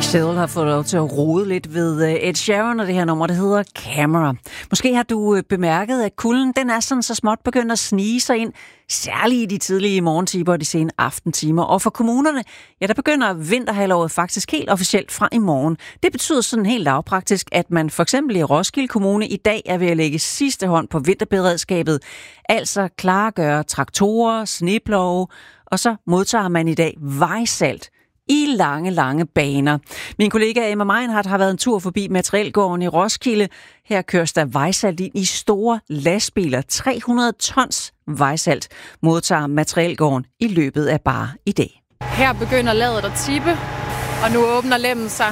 Axel har fået lov til at rode lidt ved Ed Sheeran og det her nummer, der hedder Camera. Måske har du bemærket, at kulden den er sådan så småt begyndt at snige sig ind, særligt i de tidlige morgentimer og de sene aftentimer. Og for kommunerne, ja, der begynder vinterhalvåret faktisk helt officielt fra i morgen. Det betyder sådan helt lavpraktisk, at man for eksempel i Roskilde Kommune i dag er ved at lægge sidste hånd på vinterberedskabet. Altså klargøre traktorer, sneplove, og så modtager man i dag vejsalt i lange baner. Min kollega Emma Meinhardt har været en tur forbi Materielgården i Roskilde. Her køres der vejsalt ind i store lastbiler. 300 tons vejsalt modtager Materielgården i løbet af bare i dag. Her begynder ladet at tippe, og nu åbner lemmen sig.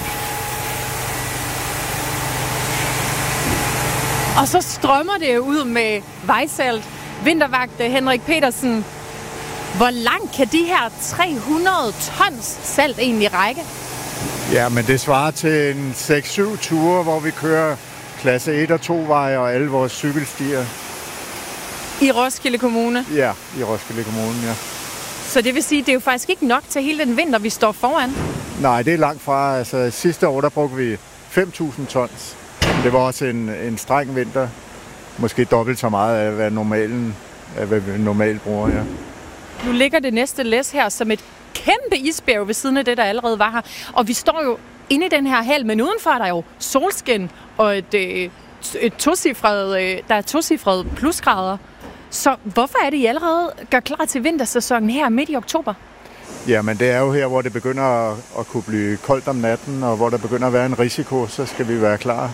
Og så strømmer det ud med vejsalt. Vintervagt Henrik Petersen. Hvor langt kan de her 300 tons salt egentlig række? Ja, men det svarer til en 6-7 ture, hvor vi kører klasse 1 og 2 veje og alle vores cykelstier. I Roskilde Kommune? Ja, i Roskilde Kommune, ja. Så det vil sige, at det er jo faktisk ikke nok til hele den vinter, vi står foran? Nej, det er langt fra. Altså, sidste år, der brugte vi 5.000 tons. Det var også en streng vinter. Måske dobbelt så meget af, hvad vi normalt bruger, ja. Nu ligger det næste læs her som et kæmpe isbjerg ved siden af det, der allerede var her. Og vi står jo inde i den her hal, men udenfor er der jo solskin og der er tocifrede plusgrader. Så hvorfor er det, I allerede gør klar til vintersæsonen her midt i oktober? Jamen det er jo her, hvor det begynder at kunne blive koldt om natten, og hvor der begynder at være en risiko, så skal vi være klar.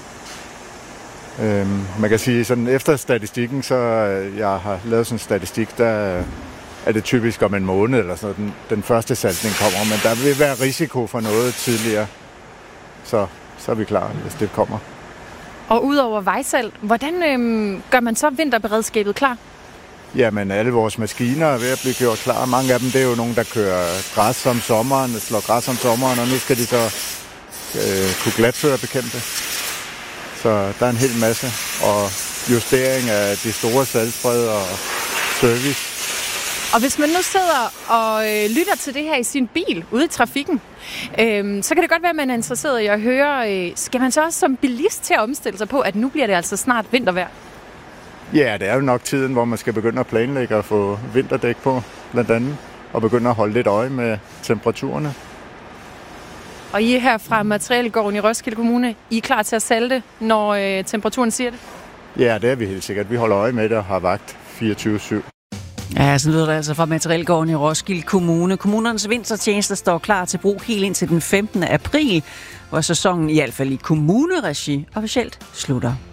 Man kan sige, sådan efter statistikken, så jeg har lavet sådan en statistik, der er det typisk om en måned, eller sådan, den første saltning kommer, men der vil være risiko for noget tidligere, så er vi klar, hvis det kommer. Og udover vejsalt, hvordan gør man så vinterberedskabet klar? Jamen, alle vores maskiner er ved at blive gjort klar. Mange af dem, det er jo nogen, der kører græs om sommeren, slår græs om sommeren, og nu skal de så kunne glatføre bekæmpe. Så der er en hel masse, og justering af de store saltspred og service. Og hvis man nu sidder og lytter til det her i sin bil ude i trafikken, så kan det godt være, at man er interesseret i at høre, skal man så også som bilist til at omstille sig på, at nu bliver det altså snart vintervejr? Ja, det er jo nok tiden, hvor man skal begynde at planlægge og få vinterdæk på, blandt andet, og begynde at holde lidt øje med temperaturerne. Og I her fra Materielgården i Roskilde Kommune, I er klar til at salte, når temperaturen siger det? Ja, det er vi helt sikkert. Vi holder øje med det og har vagt 24/7. Ja, så lyder det altså fra Materielgården i Roskilde Kommune. Kommunernes vintertjenester står klar til brug helt indtil den 15. april, hvor sæsonen i hvert fald i kommuneregi officielt slutter.